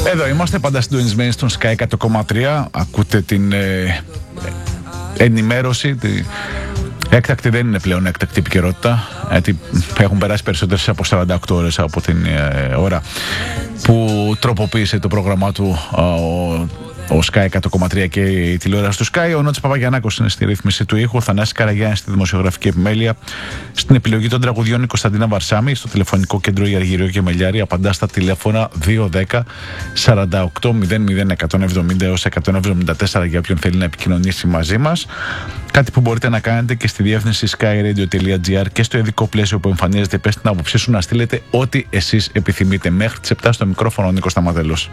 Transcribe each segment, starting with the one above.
Εδώ είμαστε πάντα συντονισμένοι στον Sky 100,3. Ακούτε την ενημέρωση. Έκτακτη δεν είναι πλέον έκτακτη επικαιρότητα, γιατί έχουν περάσει περισσότερες από 48 ώρες από την ώρα που τροποποίησε το πρόγραμμά του ο Sky 100,3 και η τηλεόραση του Sky. Ο Νότης Παπαγιαννάκος είναι στη ρύθμιση του ήχου, ο Θανάσης Καραγιάννης στη δημοσιογραφική επιμέλεια, στην επιλογή των τραγουδιών η Κωνσταντίνα Βαρσάμη, στο τηλεφωνικό κέντρο η Αργυριό Γεμελιάρη απαντά στα τηλέφωνα 210 48 00 170 έως 174 για όποιον θέλει να επικοινωνήσει μαζί μας. Κάτι που μπορείτε να κάνετε και στη διεύθυνση skyradio.gr και στο ειδικό πλαίσιο που εμφανίζεται. Πες την άποψή σου, να στείλετε ό,τι εσείς επιθυμείτε. Μέχρι τις 7 στο μικρόφωνο ο Νίκος Σταματέλος.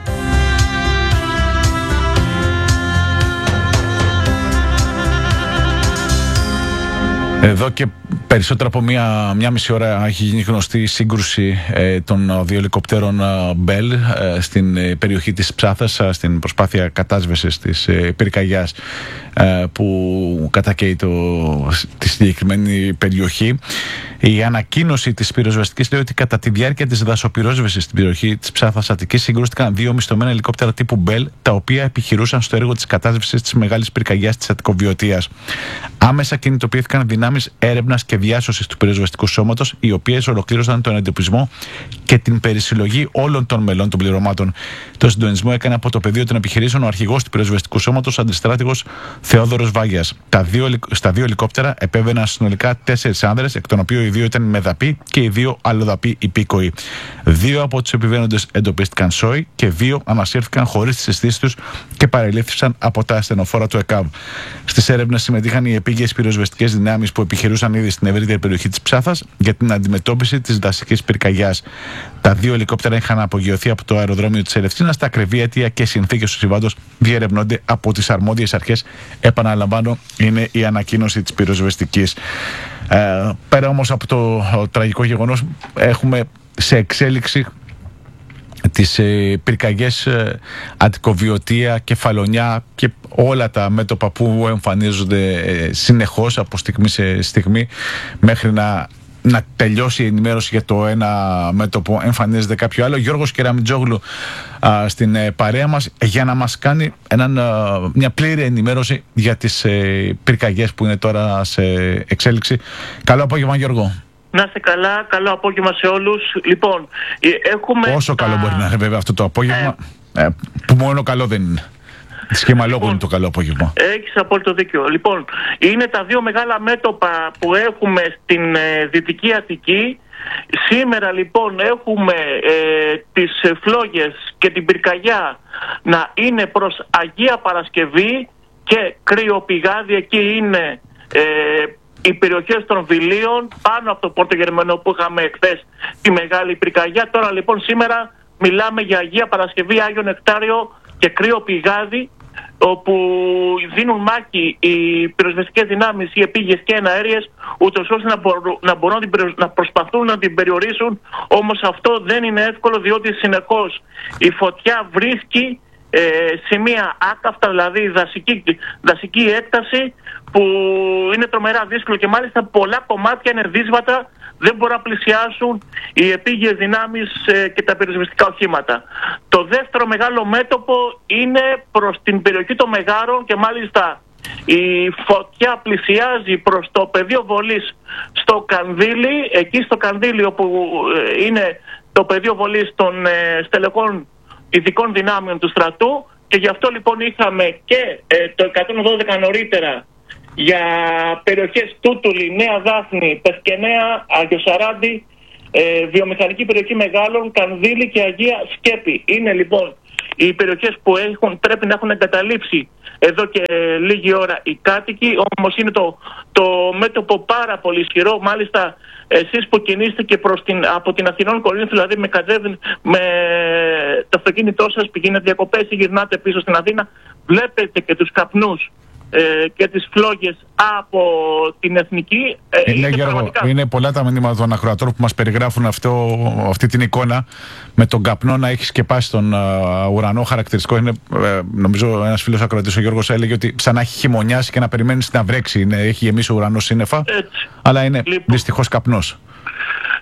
Εδώ και περισσότερο από μία μισή ώρα έχει γίνει γνωστή η σύγκρουση των δύο ελικοπτέρων Bell στην περιοχή της Ψάθας, στην προσπάθεια κατάσβεσης της πυρκαγιάς που κατακαίει τη συγκεκριμένη περιοχή. Η ανακοίνωση της πυροσβεστικής λέει ότι κατά τη διάρκεια της δασοπυρόσβεσης στην περιοχή της Ψάθας Αττικής συγκρούστηκαν δύο μισθωμένα ελικόπτερα τύπου Bell, τα οποία επιχειρούσαν στο έργο της κατάσβεσης της μεγάλης πυρκαγιάς της Αττικοβιωτίας. Άμεσα κινητοποιήθηκαν δυνάμεις έρευνας και διάσωσης του πυροσβεστικού σώματος, οι οποίες ολοκλήρωσαν τον εντοπισμό και την περισυλλογή όλων των μελών των πληρωμάτων. Το συντονισμό έκανε από το πεδίο των επιχειρήσεων ο αρχηγός του πυροσβεστικού σώματος, αντιστράτηγος Θεόδωρος Βάγιας. Στα δύο ελικόπτερα επέβαιναν συνολικά 4 άνδρες, εκ των οποίων οι 2 ήταν μεδαποί και οι 2 αλλοδαποί υπήκοοι. 2 από τους επιβαίνοντες εντοπίστηκαν σόι και 2 ανασύρθηκαν χωρίς τις αισθήσεις τους και παρελήφθησαν από τα ασθενοφόρα του ΕΚΑΒ. Στις έρευνες συμμετείχαν οι επίγειες πυροσβεστικές δυνάμεις που επιχειρούσαν ήδη στην ευρύτερη περιοχή της Ψάθας για την αντιμετώπιση της δασικής πυρκαγιάς. Τα 2 ελικόπτερα είχαν απογειωθεί από το αεροδρόμιο της Ελευθίνας. Τα ακριβή αίτια και συνθήκες του συμβάντος διερευνώνται από τις αρμόδιες αρχές. Επαναλαμβάνω, είναι η ανακοίνωση της πυροσβεστικής. Πέρα όμως από το τραγικό γεγονός, έχουμε σε εξέλιξη τις πυρκαγιές Αττικοβιωτία, Κεφαλονιά και όλα τα μέτωπα που εμφανίζονται συνεχώς από στιγμή σε στιγμή, μέχρι να τελειώσει η ενημέρωση για το ένα μέτωπο εμφανίζεται κάποιο άλλο. Γιώργος Κεραμιτζόγλου στην παρέα μας για να μας κάνει μια πλήρη ενημέρωση για τις πυρκαγιές που είναι τώρα σε εξέλιξη. Καλό απόγευμα, Γιώργο. Να είστε καλά, καλό απόγευμα σε όλους. Λοιπόν, έχουμε... Όσο καλό μπορεί να είναι βέβαια αυτό το απόγευμα, που μόνο καλό δεν είναι. Σχήμα λόγω είναι το καλό απόγευμα. Έχεις απόλυτο δίκιο. Λοιπόν, είναι τα 2 μεγάλα μέτωπα που έχουμε στην Δυτική Αττική. Σήμερα λοιπόν έχουμε τις φλόγες και την πυρκαγιά να είναι προς Αγία Παρασκευή και Κρυοπηγάδι. Εκεί είναι οι περιοχές των Βιλίων, πάνω από το Πόρτο Γερμανό που είχαμε εχθές τη μεγάλη πυρκαγιά. Τώρα λοιπόν σήμερα μιλάμε για Αγία Παρασκευή, Άγιο Νεκτάριο και Κρυοπηγάδι, όπου δίνουν μάχη οι πυροσβεστικές δυνάμεις, οι επίγειες και εναέριες, ούτως ώστε να μπορούν να προσπαθούν να την περιορίσουν. Όμως αυτό δεν είναι εύκολο, διότι συνεχώς η φωτιά βρίσκει σημεία άκαυτα, δηλαδή δασική έκταση, που είναι τρομερά δύσκολο και μάλιστα πολλά κομμάτια είναι δύσβατα, δεν μπορούν να πλησιάσουν οι επίγειες δυνάμεις και τα πυροσβεστικά οχήματα. Το δεύτερο μεγάλο μέτωπο είναι προς την περιοχή των Μεγάρων και μάλιστα η φωτιά πλησιάζει προς το πεδίο βολής στο Κανδύλι, εκεί στο Κανδύλι όπου είναι το πεδίο βολής των στελεχών ειδικών δυνάμεων του στρατού, και γι' αυτό λοιπόν είχαμε και το 112 νωρίτερα για περιοχές Τούτουλη, Νέα Δάφνη, Πευκενέα, Αγιοσαράντη, βιομηχανική περιοχή Μεγάλων, Κανδύλι και Αγία Σκέπη. Είναι λοιπόν οι περιοχές που πρέπει να έχουν εγκαταλείψει εδώ και λίγη ώρα οι κάτοικοι, όμως είναι το μέτωπο πάρα πολύ ισχυρό. Μάλιστα εσείς που κινείστε και από την Αθηνών Κορίνθου, δηλαδή με το αυτοκίνητό σας πηγαίνετε διακοπές ή γυρνάτε πίσω στην Αθήνα, βλέπετε και τους καπνούς και τις φλόγες από την Εθνική. Είναι πολλά τα μηνύματα των ακροατών που μας περιγράφουν αυτή την εικόνα με τον καπνό να έχει σκεπάσει τον ουρανό. Χαρακτηριστικό είναι, νομίζω ένας φίλος ακροατής, ο Γιώργος, έλεγε ότι σαν να έχει χειμωνιάσει και να περιμένεις να βρέξει. Έχει γεμίσει ο ουρανός σύννεφα, αλλά είναι δυστυχώς καπνός.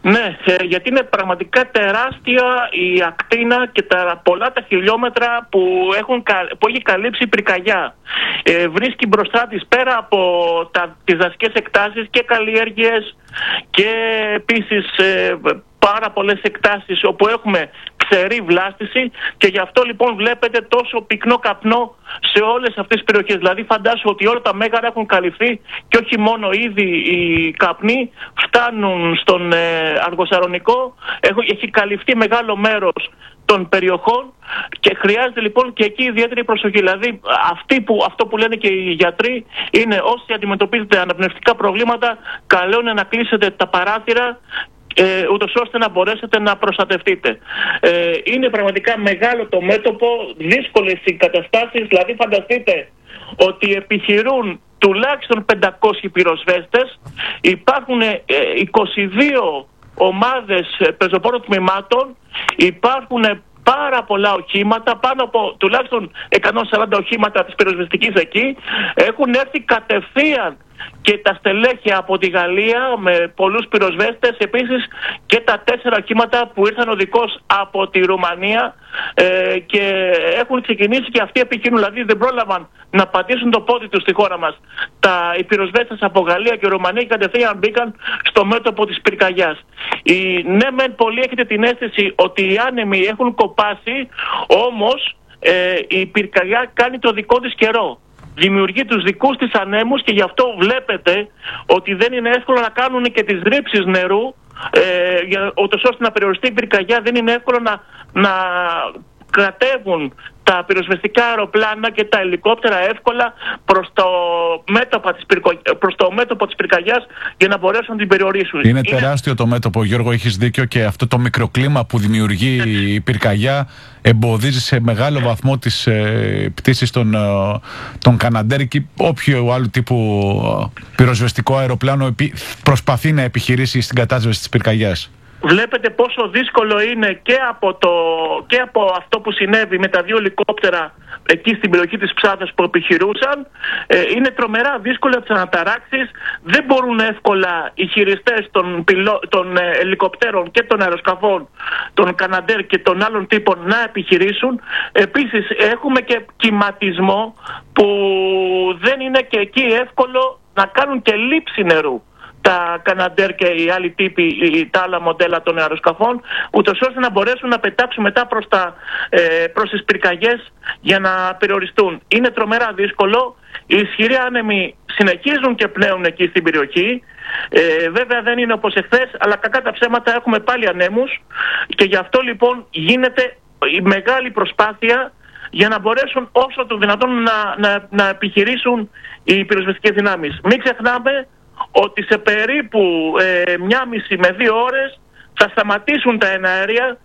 Ναι, γιατί είναι πραγματικά τεράστια η ακτίνα και πολλά τα χιλιόμετρα που έχει καλύψει η πυρκαγιά. Βρίσκει μπροστά της, πέρα από τις δασικές εκτάσεις, και καλλιέργειες και επίσης πάρα πολλές εκτάσεις όπου έχουμε ξερή βλάστηση, και γι' αυτό λοιπόν βλέπετε τόσο πυκνό καπνό σε όλες αυτές τις περιοχές. Δηλαδή φαντάσου ότι όλα τα μέγαρα έχουν καλυφθεί, και όχι μόνο ήδη οι καπνοί φτάνουν στον Αργοσαρονικό, έχει καλυφθεί μεγάλο μέρος των περιοχών και χρειάζεται λοιπόν και εκεί ιδιαίτερη προσοχή. Δηλαδή αυτό που λένε και οι γιατροί είναι, όσοι αντιμετωπίζετε αναπνευστικά προβλήματα, καλό είναι να κλείσετε τα παράθυρα, ούτως ώστε να μπορέσετε να προστατευτείτε. Είναι πραγματικά μεγάλο το μέτωπο, δύσκολες οι καταστάσεις. Δηλαδή φανταστείτε ότι επιχειρούν τουλάχιστον 500 πυροσβέστες, υπάρχουν 22 ομάδες πεζοπόρων τμήματων, υπάρχουν πάρα πολλά οχήματα, πάνω από τουλάχιστον 140 οχήματα της πυροσβεστικής εκεί. Έχουν έρθει κατευθείαν και τα στελέχη από τη Γαλλία με πολλούς πυροσβέστες, επίσης και τα 4 οχήματα που ήρθαν οδικώς από τη Ρουμανία, και έχουν ξεκινήσει και αυτοί επιχειρούν. Δηλαδή δεν πρόλαβαν να πατήσουν το πόδι τους στη χώρα μας οι πυροσβέστες από Γαλλία και Ρουμανία, και κατευθείαν μπήκαν στο μέτωπο της πυρκαγιάς. Ναι μεν πολλοί έχετε την αίσθηση ότι οι άνεμοι έχουν κοπάσει, όμως η πυρκαγιά κάνει το δικό της καιρό. Δημιουργεί τους δικούς της ανέμους, και γι' αυτό βλέπετε ότι δεν είναι εύκολο να κάνουν και τις ρήψεις νερού, ούτως ώστε να περιοριστεί η πυρκαγιά. Δεν είναι εύκολο να κρατεύουν τα πυροσβεστικά αεροπλάνα και τα ελικόπτερα εύκολα προς το μέτωπο της πυρκαγιάς, για να μπορέσουν να την περιορίσουν. Είναι τεράστιο το μέτωπο, Γιώργο, έχεις δίκιο, και αυτό το μικροκλίμα που δημιουργεί η πυρκαγιά εμποδίζει σε μεγάλο βαθμό τις πτήσεις των Καναντέρ και όποιο άλλου τύπου πυροσβεστικό αεροπλάνο προσπαθεί να επιχειρήσει στην κατάσβεση της πυρκαγιάς. Βλέπετε πόσο δύσκολο είναι και από αυτό που συνέβη με τα 2 ελικόπτερα εκεί στην περιοχή της Ψάθας που επιχειρούσαν. Είναι τρομερά δύσκολο τις αναταράξεις. Δεν μπορούν εύκολα οι χειριστές των ελικοπτέρων και των αεροσκαφών, των Καναντέρ και των άλλων τύπων, να επιχειρήσουν. Επίσης έχουμε και κυματισμό που δεν είναι και εκεί εύκολο να κάνουν και λήψη νερού τα Καναντέρ και οι άλλοι τύποι, τα άλλα μοντέλα των αεροσκαφών, ούτως ώστε να μπορέσουν να πετάξουν μετά προς τις πυρκαγιές για να περιοριστούν. Είναι τρομερά δύσκολο. Οι ισχυροί άνεμοι συνεχίζουν και πνέουν εκεί στην περιοχή. Βέβαια δεν είναι όπως εχθές, αλλά κακά τα ψέματα έχουμε πάλι ανέμους, και γι' αυτό λοιπόν γίνεται η μεγάλη προσπάθεια για να μπορέσουν όσο το δυνατόν να επιχειρήσουν οι πυροσβεστικές δυνάμεις. Μην ξεχνάμε ότι σε περίπου 1,5 με 2 ώρες θα σταματήσουν τα εναέρια.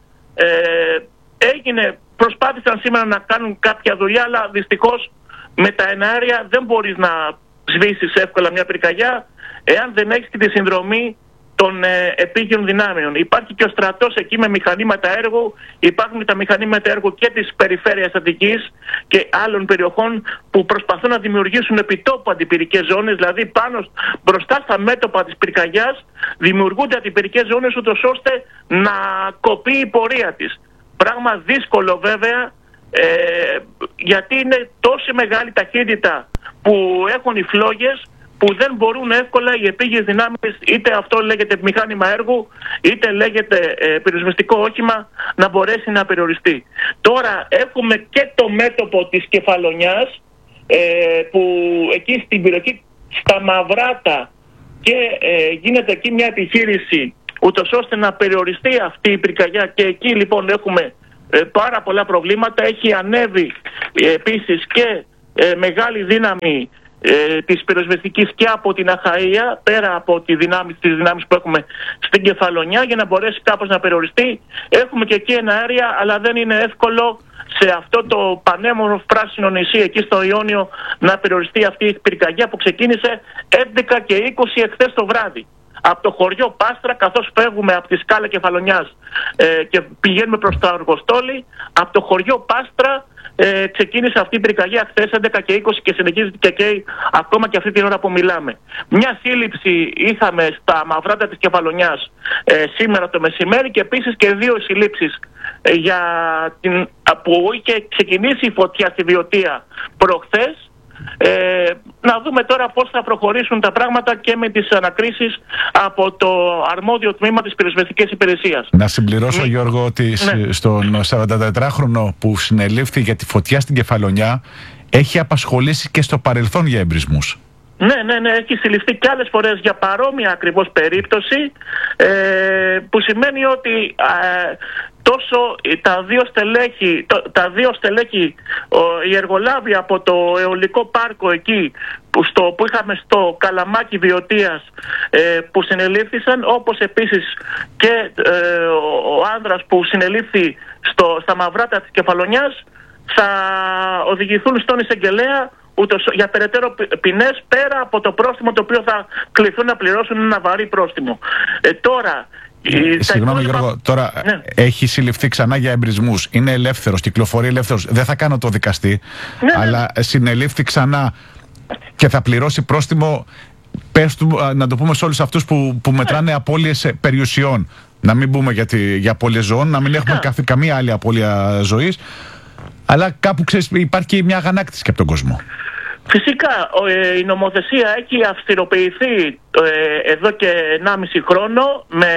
Προσπάθησαν σήμερα να κάνουν κάποια δουλειά, αλλά δυστυχώς με τα εναέρια δεν μπορείς να σβήσεις εύκολα μια πυρκαγιά εάν δεν έχεις και τη συνδρομή των επίγειων δυνάμεων. Υπάρχει και ο στρατός εκεί με μηχανήματα έργου, υπάρχουν τα μηχανήματα έργου και της περιφέρειας Αττικής και άλλων περιοχών που προσπαθούν να δημιουργήσουν επιτόπου αντιπυρικές ζώνες, δηλαδή μπροστά στα μέτωπα της πυρκαγιάς δημιουργούνται αντιπυρικές ζώνες, ούτως ώστε να κοπεί η πορεία της. Πράγμα δύσκολο βέβαια, γιατί είναι τόση μεγάλη ταχύτητα που έχουν οι φλόγες, που δεν μπορούν εύκολα οι επίγειες δυνάμεις, είτε αυτό λέγεται μηχάνημα έργου, είτε λέγεται πυροσβεστικό όχημα, να μπορέσει να περιοριστεί. Τώρα έχουμε και το μέτωπο της Κεφαλονιάς, που εκεί στην περιοχή στα Μαυράτα, και γίνεται εκεί μια επιχείρηση ούτως ώστε να περιοριστεί αυτή η πυρκαγιά, και εκεί λοιπόν έχουμε πάρα πολλά προβλήματα. Έχει ανέβει επίσης και μεγάλη δύναμη της πυροσβεστικής και από την Αχαΐα, πέρα από τις δυνάμεις που έχουμε στην Κεφαλονιά, για να μπορέσει κάπως να περιοριστεί. Έχουμε και εκεί εναέρια, αλλά δεν είναι εύκολο σε αυτό το πανέμορφο πράσινο νησί εκεί στο Ιόνιο να περιοριστεί αυτή η πυρκαγιά που ξεκίνησε 11 και 20 εχθές το βράδυ. Από το χωριό Πάστρα, καθώς φεύγουμε από τη σκάλα Κεφαλονιάς και πηγαίνουμε προς το Αργοστόλι, από το χωριό Πάστρα ξεκίνησε αυτή η πυρκαγιά χθες 11 και 20 και συνεχίζεται και καίει ακόμα και αυτή την ώρα που μιλάμε. Μια σύλληψη είχαμε στα Μαυράτα της Κεφαλονιάς σήμερα το μεσημέρι και επίσης και 2 συλλήψεις που είχε ξεκινήσει η φωτιά στη Βιωτία προχθές. Να δούμε τώρα πώς θα προχωρήσουν τα πράγματα και με τις ανακρίσεις από το αρμόδιο τμήμα της πυροσβεστικής υπηρεσίας. Να συμπληρώσω, Γιώργο, ότι στον 44χρονο που συνελήφθη για τη φωτιά στην Κεφαλονιά έχει απασχολήσει και στο παρελθόν για εμπρισμούς. Ναι, έχει συλληφθεί και άλλες φορές για παρόμοια ακριβώς περίπτωση, που σημαίνει ότι τόσο τα δύο στελέχη, οι εργολάβοι από το αιωλικό πάρκο εκεί που είχαμε στο Καλαμάκι Βιωτίας που συνελήφθησαν, όπως επίσης και ο άνδρας που συνελήφθη στα Μαυράτα της Κεφαλονιάς, θα οδηγηθούν στον εισαγγελέα για περαιτέρω ποινές, πέρα από το πρόστιμο το οποίο θα κληθούν να πληρώσουν ένα βαρύ πρόστιμο. Συγγνώμη, Γιώργο, τώρα έχει συλληφθεί ξανά για εμπρισμούς. Είναι ελεύθερος, κυκλοφορεί ελεύθερος. Δεν θα κάνω το δικαστή, αλλά συνελήφθη ξανά και θα πληρώσει πρόστιμο. Πες του, να το πούμε σε όλους αυτούς που μετράνε απώλειες περιουσιών. Να μην πούμε για απώλειες ζώων, να μην έχουμε καμία άλλη απώλεια ζωής. Αλλά κάπου, ξέρεις, υπάρχει μια αγανάκτηση και από τον κόσμο. Φυσικά, η νομοθεσία έχει αυστηροποιηθεί εδώ και 1,5 χρόνο με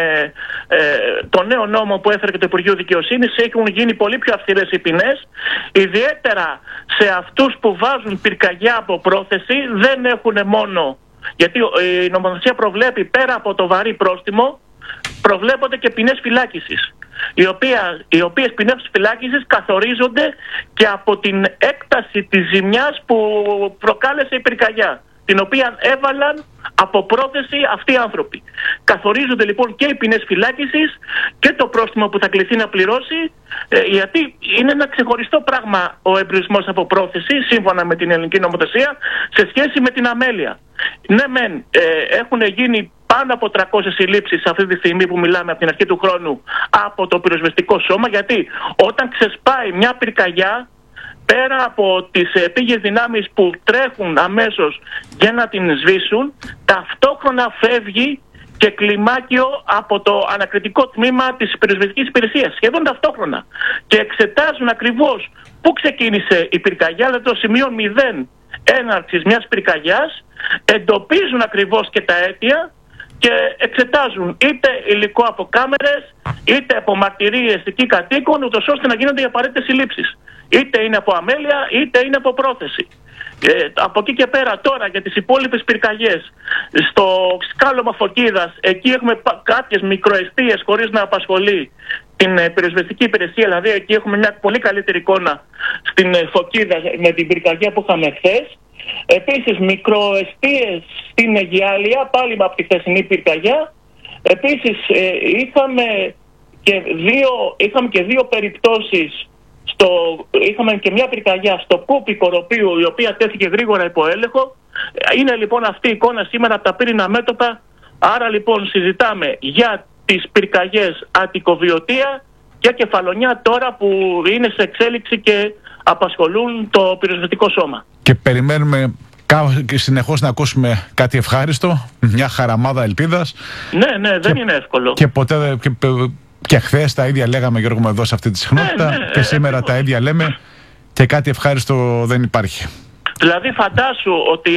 το νέο νόμο που έφερε και το Υπουργείο Δικαιοσύνης. Έχουν γίνει πολύ πιο αυστηρές οι ποινές, ιδιαίτερα σε αυτούς που βάζουν πυρκαγιά από πρόθεση. Δεν έχουν μόνο, γιατί η νομοθεσία προβλέπει πέρα από το βαρύ πρόστιμο, προβλέπονται και ποινές φυλάκισης, οι οποίες ποινές φυλάκισης καθορίζονται και από την έκταση της ζημιάς που προκάλεσε η πυρκαγιά, την οποία έβαλαν από πρόθεση αυτοί οι άνθρωποι. Καθορίζονται λοιπόν και οι ποινές φυλάκισης και το πρόστιμο που θα κληθεί να πληρώσει, γιατί είναι ένα ξεχωριστό πράγμα ο εμπρισμός από πρόθεση, σύμφωνα με την ελληνική νομοθεσία, σε σχέση με την αμέλεια. Ναι, έχουν γίνει πάνω από 300 συλλήψεις αυτή τη στιγμή που μιλάμε από την αρχή του χρόνου από το πυροσβεστικό σώμα, γιατί όταν ξεσπάει μια πυρκαγιά, πέρα από τις επίγειες δυνάμεις που τρέχουν αμέσως για να την σβήσουν, ταυτόχρονα φεύγει και κλιμάκιο από το ανακριτικό τμήμα της πυροσβεστικής υπηρεσίας, σχεδόν ταυτόχρονα, και εξετάζουν ακριβώς πού ξεκίνησε η πυρκαγιά, δηλαδή το σημείο 0 έναρξης μιας πυρκαγιάς, εντοπίζουν ακριβώς και τα αίτια και εξετάζουν είτε υλικό από κάμερες, είτε από μαρτυρίες εκεί κατοίκων, ούτως ώστε να γίνονται οι απαραίτητες συλλήψεις. Είτε είναι από αμέλεια, είτε είναι από πρόθεση. Από εκεί και πέρα τώρα για τις υπόλοιπες πυρκαγιές, στο σκάλωμα Φωκίδας, εκεί έχουμε κάποιες μικροεστίες χωρίς να απασχολεί την πυροσβεστική υπηρεσία, δηλαδή εκεί έχουμε μια πολύ καλύτερη εικόνα στην Φωκίδα με την πυρκαγιά που είχαμε χθες. Επίσης μικροεστίες στην Αιγιάλια, πάλι από τη χθεσινή πυρκαγιά. Επίσης είχαμε και δύο περιπτώσεις. Είχαμε και μια πυρκαγιά στο Κούπι Κοροπίου, η οποία τέθηκε γρήγορα υπό έλεγχο. Είναι λοιπόν αυτή η εικόνα σήμερα από τα πύρινα μέτωπα. Άρα λοιπόν συζητάμε για τις πυρκαγιές Αττικοβιωτία και Κεφαλονιά τώρα που είναι σε εξέλιξη και απασχολούν το πυροσβεστικό σώμα. Και περιμένουμε συνεχώς να ακούσουμε κάτι ευχάριστο, μια χαραμάδα ελπίδας. Ναι, δεν είναι εύκολο. Και ποτέ... Και χθες τα ίδια λέγαμε, Γιώργο, με εδώ σε αυτή τη συχνότητα, και σήμερα τα ίδια λέμε, και κάτι ευχάριστο δεν υπάρχει. Δηλαδή φαντάσου ότι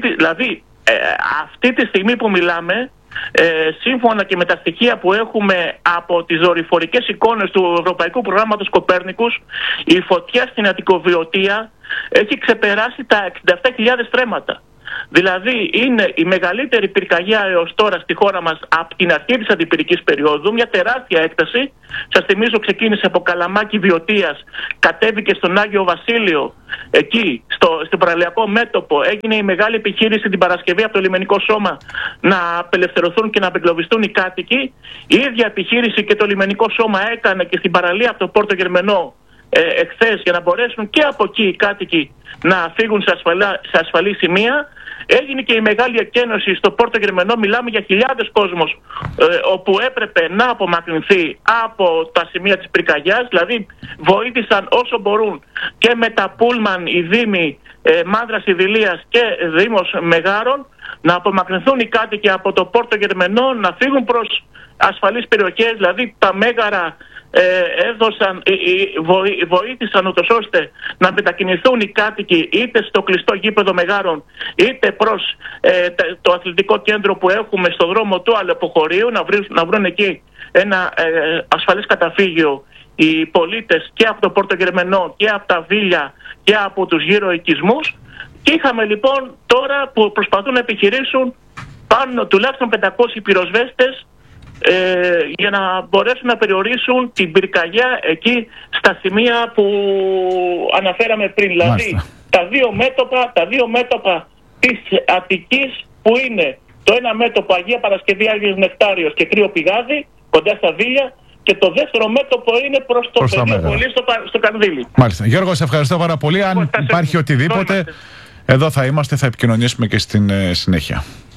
αυτή τη στιγμή που μιλάμε, σύμφωνα και με τα στοιχεία που έχουμε από τις δορυφορικές εικόνες του Ευρωπαϊκού Προγράμματος Κοπέρνικους, η φωτιά στην Αττικοβιωτία έχει ξεπεράσει τα 67.000 στρέμματα. Δηλαδή είναι η μεγαλύτερη πυρκαγιά έως τώρα στη χώρα μας από την αρχή της αντιπυρικής περίοδου, μια τεράστια έκταση. Σας θυμίζω ξεκίνησε από Καλαμάκι Βιωτίας, κατέβηκε στον Άγιο Βασίλειο, εκεί στο παραλιακό μέτωπο, έγινε η μεγάλη επιχείρηση την Παρασκευή από το λιμενικό σώμα να απελευθερωθούν και να απεγκλωβιστούν οι κάτοικοι. Η ίδια επιχείρηση και το λιμενικό σώμα έκανε και στην παραλία από το Πόρτο Γερμενό εχθές, για να μπορέσουν και από εκεί οι κάτοικοι να φύγουν σε ασφαλή σημεία. Έγινε και η μεγάλη εκένωση στο Πόρτο Γερμενό. Μιλάμε για χιλιάδες κόσμος όπου έπρεπε να απομακρυνθεί από τα σημεία της πυρκαγιάς. Δηλαδή βοήθησαν όσο μπορούν και με τα πούλμαν οι δήμοι Μάνδρας, Ιδηλίας και Δήμος Μεγάρων να απομακρυνθούν οι κάτοικοι από το Πόρτο Γερμενό, να φύγουν προς ασφαλείς περιοχές. Δηλαδή τα Μέγαρα βοήθησαν ούτως ώστε να μετακινηθούν οι κάτοικοι είτε στο κλειστό γήπεδο Μεγάρων είτε προς το αθλητικό κέντρο που έχουμε στο δρόμο του Αλεποχωρίου, να βρουν εκεί ένα ασφαλές καταφύγιο οι πολίτες και από το Πόρτο Γερμενό και από τα Βίλια και από τους γύρω οικισμούς. Και είχαμε λοιπόν τώρα που προσπαθούν να επιχειρήσουν πάνω τουλάχιστον 500 πυροσβέστες για να μπορέσουν να περιορίσουν την πυρκαγιά εκεί στα σημεία που αναφέραμε πριν. Δηλαδή τα δύο μέτωπα της Αττικής που είναι το ένα μέτωπο Αγία Παρασκευή, Άγιος Νεκτάριος και Κρύο Πηγάδι κοντά στα Βίλια, και το δεύτερο μέτωπο είναι προς το πεδίο πολύ στο Κανδύλι. Μάλιστα. Γιώργο, σε ευχαριστώ πάρα πολύ. Αν υπάρχει οτιδήποτε, εδώ θα είμαστε, θα επικοινωνήσουμε και στην συνέχεια.